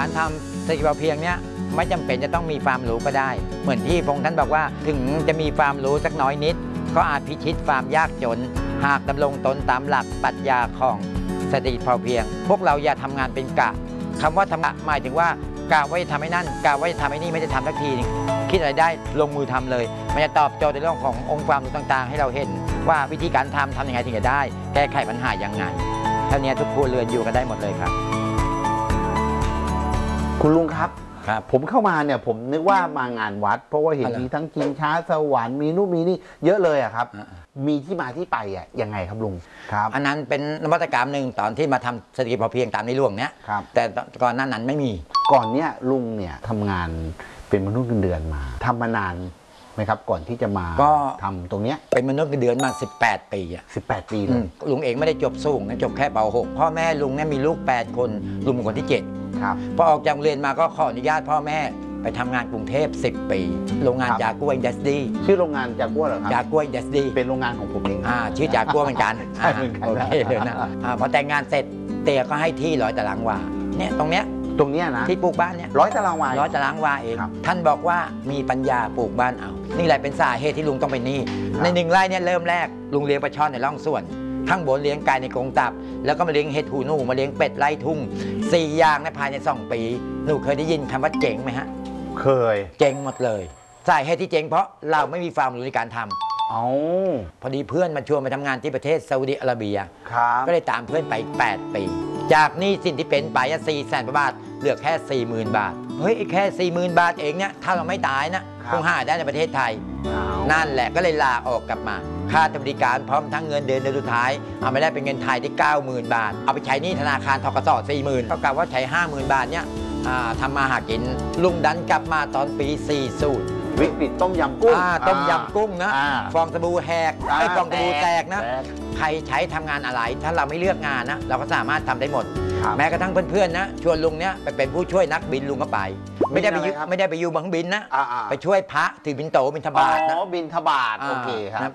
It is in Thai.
การทำเศรษฐกิจพอเพียงเนี้ยไม่จำเป็นจะต้องมีความรู้ก็ได้เหมือนที่พงษ์ท่านบอกว่าถึงจะมีความรู้สักน้อยนิดก็อาจพิชิตความยากจนหากดำรงตนตามหลักปรัชญาของเศรษฐกิจพอเพียงพวกเราอย่าทำงานเป็นกะคำว่าทำงานหมายถึงว่ากะว่าจะทำให้นั่นกะว่าจะทำให้นี่ไม่ได้ทำสักทีนึงคิดอะไรได้ลงมือทำเลยมันจะตอบโจทย์ในเรื่องขององค์ความรู้ต่างๆให้เราเห็นว่าวิธีการทำยังไงถึงจะได้แก้ไขปัญหายังไงเท่านี้ทุกครัวเรือนอยู่กันได้หมดเลยครับคุณลุงครับผมเข้ามาเนี่ยผมนึกว่ามางานวัดเพราะว่าเห็นมีทั้งชิงช้าสวรรค์มีนู่นมีนี่เยอะเลยอะครับมีที่มาที่ไปอะยังไงครับลุงครับอันนั้นเป็นนวัตกรรมหนึ่งตอนที่มาทำเศรษฐกิจพอเพียงตามในหลวงเนี้ยแต่ก่อนหน้านั้นไม่มีก่อนเนี้ยลุงเนี่ยทำงานเป็นมนุษย์เงินเดือนมาทำมานานไหมครับก่อนที่จะมาก็ทำตรงเนี้ยเป็นมนุษย์เงินเดือนมา18 ปีอะ 18 ปีเลยลุงเองไม่ได้จบสูงนะจบแค่ป .6 พ่อแม่ลุงเนี่ยมีลูก8 คนลุงเป็นคนที่7 ครับพอออกจากโรงเรียนมาก็ขออนุญาตพ่อแม่ไปทำงานกรุงเทพ10 ปีโรงงานจากัวอินดัสทรีชื่อโรงงานจากัวเหรอครับจากัวอินดัสทรีเป็นโรงงานของผมเองชื่อจากัวเหมือนกันใช่เหมือนกันโอเคเลยนะพอแต่งงานเสร็จเตี๋ยก็ให้ที่100 ตารางวาเนี่ยตรงเนี้ยนะที่ปลูกบ้านเนี่ย 100 ตารางวา 100 ตารางวาเองท่านบอกว่ามีปัญญาปลูกบ้านเอานี่แหละเป็นสาเหตุที่ลุงต้องเป็นหนี้ใน1 ไร่เนี่ยเริ่มแรกลุงเลี้ยงปลาช่อนในร่องส่วนข้างบนเลี้ยงไก่ในกรงตับแล้วก็มาเลี้ยงเห็ดหูหนูมาเลี้ยงเป็ดไร่ทุ่ง4 อย่างในภายใน2 ปีหนูเคยได้ยินคำว่าเจ๋งไหมฮะเคยเจ๋งหมดเลยสาเหตุที่เจ๋งเพราะเราไม่มีความรู้ในการทำพอดีเพื่อนมาชวนไปทำงานที่ประเทศซาอุดิอาระเบียก็เลยตามเพื่อนไป8 ปีจากหนี้สินที่เป็นไป400,000 บาทเหลือแค่ 40,000 บาทเฮ้ยแค่ 40,000 บาทเองเนี่ยถ้าเราไม่ตายนะคงหาได้ในประเทศไทยนั่นแหละก็เลยลาออกกลับมาค่าบริการพร้อมทั้งเงินเดือนสุดท้ายเอาไม่ได้เป็นเงินไทยที่ 90,000 บาทเอาไปใช้หนี้ธนาคารธกส. 40,000ก็กะว่าใช้ 50,000 บาทเนี่ยทำมาหากินลุงดันกลับมาตอนปี 40 วิกฤตต้มยำกุ้งต้มยำกุ้งนะฟองสบู่แหกฟองสบู่แตกนะใครใช้ทำงานอะไรถ้าเราไม่เลือกงานนะเราก็สามารถทำได้หมดแม้กระทั่งเพื่อนๆนะชวนลุงเนี้ยไปเป็นผู้ช่วยนักบินลุงก็ไปไม่ได้ไปอยู่บังบินนะไปช่วยพระถือบิณโตบิณฑบาตนะบิณฑบาตโอเคครับ